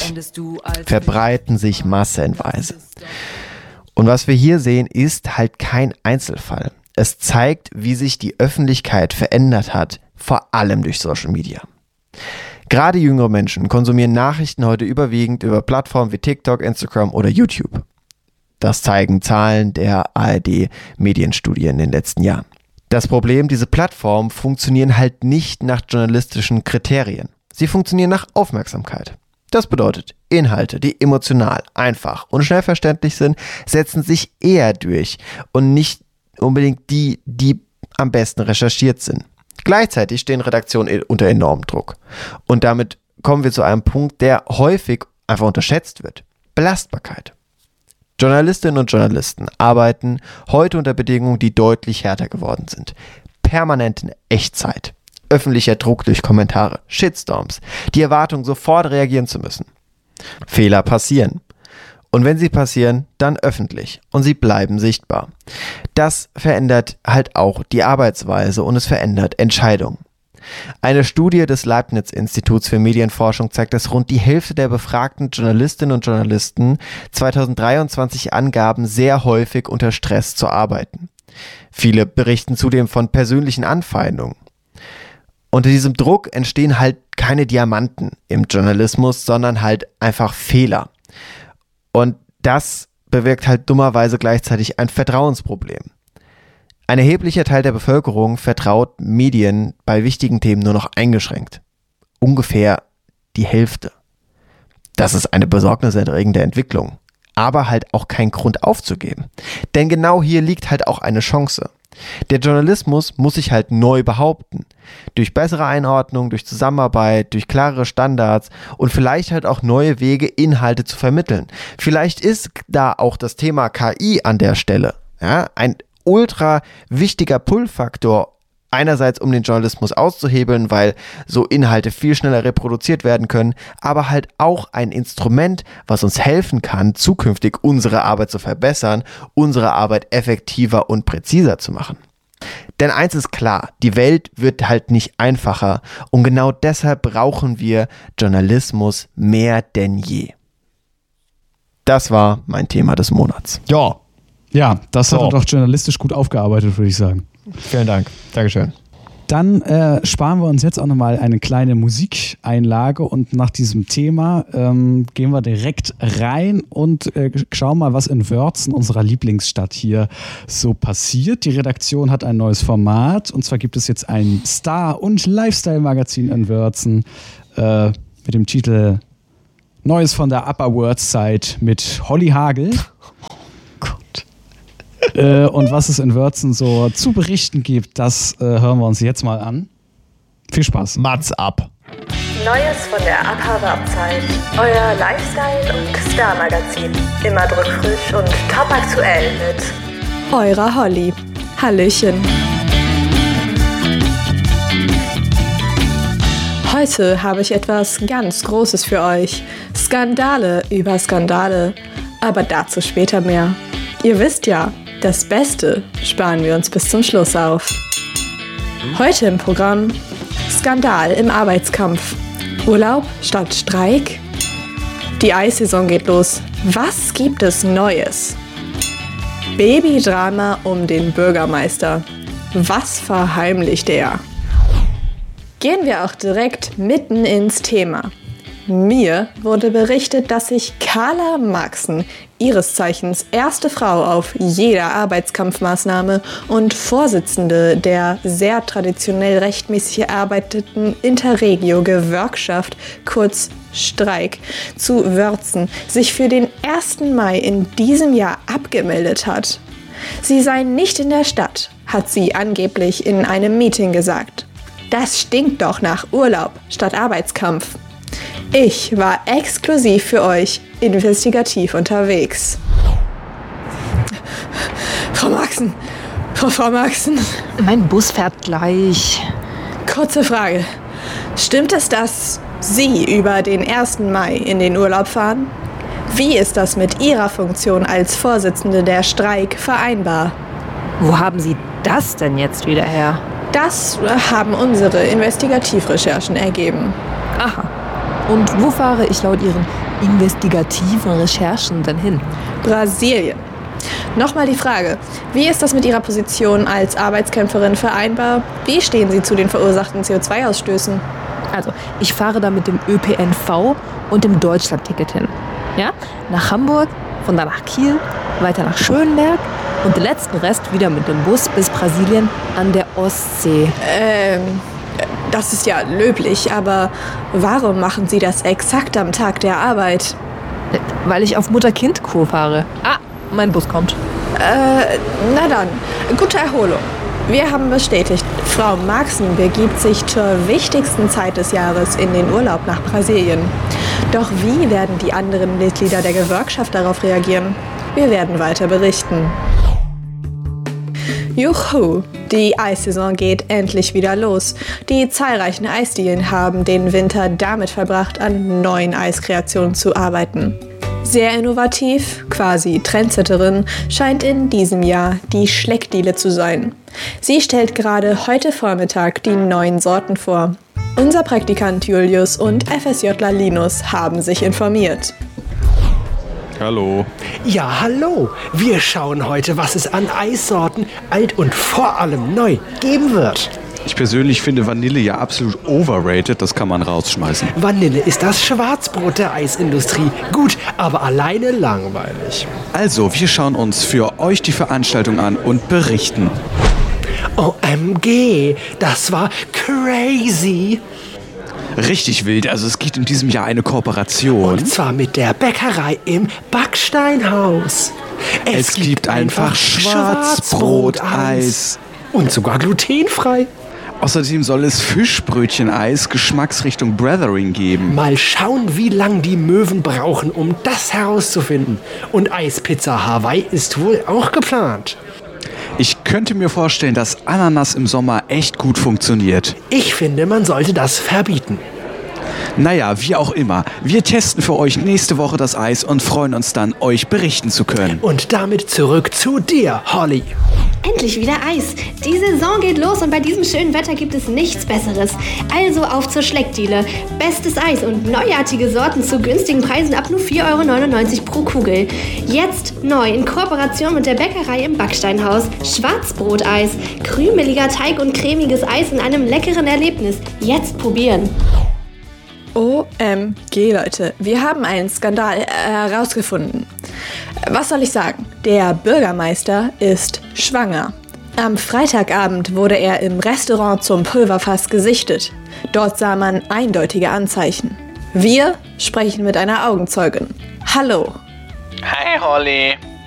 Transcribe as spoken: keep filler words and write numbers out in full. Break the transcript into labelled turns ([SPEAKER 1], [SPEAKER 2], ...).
[SPEAKER 1] verbreiten sich massenweise. Und was wir hier sehen, ist halt kein Einzelfall. Es zeigt, wie sich die Öffentlichkeit verändert hat, vor allem durch Social Media. Gerade jüngere Menschen konsumieren Nachrichten heute überwiegend über Plattformen wie TikTok, Instagram oder YouTube. Das zeigen Zahlen der A R D-Medienstudie in den letzten Jahren. Das Problem, diese Plattformen funktionieren halt nicht nach journalistischen Kriterien. Sie funktionieren nach Aufmerksamkeit. Das bedeutet, Inhalte, die emotional, einfach und schnell verständlich sind, setzen sich eher durch und nicht unbedingt die, die am besten recherchiert sind. Gleichzeitig stehen Redaktionen unter enormem Druck. Und damit kommen wir zu einem Punkt, der häufig einfach unterschätzt wird. Belastbarkeit. Journalistinnen und Journalisten arbeiten heute unter Bedingungen, die deutlich härter geworden sind. Permanent in Echtzeit. Öffentlicher Druck durch Kommentare, Shitstorms, die Erwartung, sofort reagieren zu müssen. Fehler passieren. Und wenn sie passieren, dann öffentlich. Und sie bleiben sichtbar. Das verändert halt auch die Arbeitsweise und es verändert Entscheidungen. Eine Studie des Leibniz-Instituts für Medienforschung zeigt, dass rund die Hälfte der befragten Journalistinnen und Journalisten zweitausenddreiundzwanzig angaben, sehr häufig unter Stress zu arbeiten. Viele berichten zudem von persönlichen Anfeindungen. Unter diesem Druck entstehen halt keine Diamanten im Journalismus, sondern halt einfach Fehler. Und das bewirkt halt dummerweise gleichzeitig ein Vertrauensproblem. Ein erheblicher Teil der Bevölkerung vertraut Medien bei wichtigen Themen nur noch eingeschränkt. Ungefähr die Hälfte. Das ist eine besorgniserregende Entwicklung, aber halt auch kein Grund aufzugeben. Denn genau hier liegt halt auch eine Chance. Der Journalismus muss sich halt neu behaupten. Durch bessere Einordnung, durch Zusammenarbeit, durch klarere Standards und vielleicht halt auch neue Wege, Inhalte zu vermitteln. Vielleicht ist da auch das Thema K I an der Stelle, ja, ein ultra wichtiger Pull-Faktor. Einerseits, um den Journalismus auszuhebeln, weil so Inhalte viel schneller reproduziert werden können, aber halt auch ein Instrument, was uns helfen kann, zukünftig unsere Arbeit zu verbessern, unsere Arbeit effektiver und präziser zu machen. Denn eins ist klar, die Welt wird halt nicht einfacher und genau deshalb brauchen wir Journalismus mehr denn je. Das war mein Thema des Monats.
[SPEAKER 2] Ja, ja, das so. Hat er doch journalistisch gut aufgearbeitet, würde ich sagen.
[SPEAKER 1] Vielen Dank. Dankeschön.
[SPEAKER 2] Dann äh, sparen wir uns jetzt auch nochmal eine kleine Musikeinlage und nach diesem Thema ähm, gehen wir direkt rein und äh, schauen mal, was in Wörzen, unserer Lieblingsstadt, hier so passiert. Die Redaktion hat ein neues Format und zwar gibt es jetzt ein Star- und Lifestyle-Magazin in Wörzen äh, mit dem Titel Neues von der Upper Words Side mit Holly Hagel. Äh, und was es in Wörzen so zu berichten gibt, das äh, hören wir uns jetzt mal an. Viel Spaß.
[SPEAKER 1] Mats ab.
[SPEAKER 3] Neues von der Upper Website. Euer Lifestyle- und Star-Magazin. Immer drückfrisch und top aktuell mit eurer Holly. Hallöchen. Heute habe ich etwas ganz Großes für euch. Skandale über Skandale. Aber dazu später mehr. Ihr wisst ja, das Beste sparen wir uns bis zum Schluss auf. Heute im Programm Skandal im Arbeitskampf. Urlaub statt Streik? Die Eissaison geht los. Was gibt es Neues? Babydrama um den Bürgermeister. Was verheimlicht er? Gehen wir auch direkt mitten ins Thema. Mir wurde berichtet, dass sich Carla Maxen, ihres Zeichens erste Frau auf jeder Arbeitskampfmaßnahme und Vorsitzende der sehr traditionell rechtmäßig erarbeiteten Interregio-Gewerkschaft, kurz Streik, zu Wörzen, sich für den ersten Mai in diesem Jahr abgemeldet hat. Sie sei nicht in der Stadt, hat sie angeblich in einem Meeting gesagt. Das stinkt doch nach Urlaub statt Arbeitskampf. Ich war exklusiv für euch investigativ unterwegs. Frau Maxen, Frau, Frau Maxen.
[SPEAKER 4] Mein Bus fährt gleich.
[SPEAKER 3] Kurze Frage. Stimmt es, dass Sie über den ersten Mai in den Urlaub fahren? Wie ist das mit Ihrer Funktion als Vorsitzende der Streik vereinbar?
[SPEAKER 4] Wo haben Sie das denn jetzt wieder her?
[SPEAKER 3] Das haben unsere Investigativrecherchen ergeben.
[SPEAKER 4] Aha. Und wo fahre ich laut Ihren investigativen Recherchen denn hin?
[SPEAKER 3] Brasilien. Nochmal die Frage, wie ist das mit Ihrer Position als Arbeitskämpferin vereinbar? Wie stehen Sie zu den verursachten C O zwei Ausstößen?
[SPEAKER 4] Also, ich fahre da mit dem Ö P N V und dem Deutschlandticket hin. Ja? Nach Hamburg, von da nach Kiel, weiter nach Schönberg und den letzten Rest wieder mit dem Bus bis Brasilien an der Ostsee.
[SPEAKER 3] Ähm, das ist ja löblich, aber warum machen Sie das exakt am Tag der Arbeit?
[SPEAKER 4] Weil ich auf Mutter-Kind-Kur fahre. Ah, mein Bus kommt.
[SPEAKER 3] Äh, na dann, gute Erholung. Wir haben bestätigt, Frau Marxen begibt sich zur wichtigsten Zeit des Jahres in den Urlaub nach Brasilien. Doch wie werden die anderen Mitglieder der Gewerkschaft darauf reagieren? Wir werden weiter berichten. Juhu, die Eissaison geht endlich wieder los. Die zahlreichen Eisdielen haben den Winter damit verbracht, an neuen Eiskreationen zu arbeiten. Sehr innovativ, quasi Trendsetterin, scheint in diesem Jahr die Schleckdiele zu sein. Sie stellt gerade heute Vormittag die neuen Sorten vor. Unser Praktikant Julius und FSJler Linus haben sich informiert.
[SPEAKER 5] Hallo.
[SPEAKER 6] Ja, hallo. Wir schauen heute, was es an Eissorten, alt und vor allem neu, geben wird.
[SPEAKER 5] Ich persönlich finde Vanille ja absolut overrated, das kann man rausschmeißen.
[SPEAKER 6] Vanille ist das Schwarzbrot der Eisindustrie. Gut, aber alleine langweilig.
[SPEAKER 5] Also, wir schauen uns für euch die Veranstaltung an und berichten.
[SPEAKER 6] O M G, das war crazy.
[SPEAKER 5] Richtig wild, also es gibt in diesem Jahr eine Kooperation.
[SPEAKER 6] Und zwar mit der Bäckerei im Backsteinhaus.
[SPEAKER 5] Es, es gibt, gibt einfach Schwarzbroteis.
[SPEAKER 6] Und sogar glutenfrei.
[SPEAKER 5] Außerdem soll es Fischbrötcheneis Geschmacksrichtung Brethering geben.
[SPEAKER 6] Mal schauen, wie lang die Möwen brauchen, um das herauszufinden. Und Eispizza Hawaii ist wohl auch geplant.
[SPEAKER 5] Ich könnte mir vorstellen, dass Ananas im Sommer echt gut funktioniert.
[SPEAKER 6] Ich finde, man sollte das verbieten.
[SPEAKER 5] Naja, wie auch immer. Wir testen für euch nächste Woche das Eis und freuen uns dann, euch berichten zu können.
[SPEAKER 6] Und damit zurück zu dir, Holly.
[SPEAKER 7] Endlich wieder Eis. Die Saison geht los und bei diesem schönen Wetter gibt es nichts Besseres. Also auf zur Schleckdiele. Bestes Eis und neuartige Sorten zu günstigen Preisen ab nur vier Euro neunundneunzig pro Kugel. Jetzt neu in Kooperation mit der Bäckerei im Backsteinhaus. Schwarzbroteis. Krümeliger Teig und cremiges Eis in einem leckeren Erlebnis. Jetzt probieren.
[SPEAKER 3] O M G, Leute, wir haben einen Skandal herausgefunden. Was soll ich sagen? Der Bürgermeister ist schwanger. Am Freitagabend wurde er im Restaurant zum Pulverfass gesichtet. Dort sah man eindeutige Anzeichen. Wir sprechen mit einer Augenzeugin. Hallo.
[SPEAKER 8] Hi Holly.